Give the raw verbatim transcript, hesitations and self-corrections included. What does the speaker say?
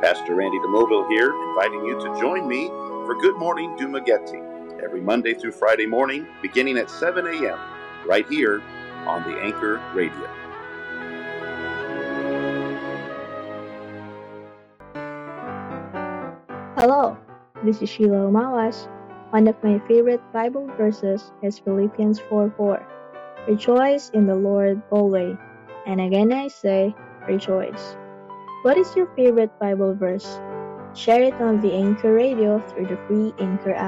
Pastor Randy DeMoville here, inviting you to join me for Good Morning Dumaguete every Monday through Friday morning, beginning at seven a.m., right here on the Anchor Radio. Hello, this is Sheila Umawas. One of my favorite Bible verses is Philippians four four. Rejoice in the Lord always. And again I say, rejoice. What is your favorite Bible verse? Share it on the Anchor Radio through the free Anchor app.